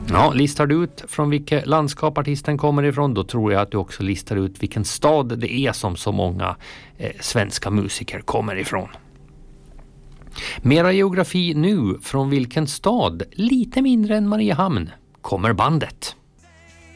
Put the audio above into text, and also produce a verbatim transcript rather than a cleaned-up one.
Ja, listar du ut från vilket landskap artisten kommer ifrån, då tror jag att du också listar ut vilken stad det är som så många eh, svenska musiker kommer ifrån. Mera geografi nu. Från vilken stad, lite mindre än Mariehamn, kommer bandet?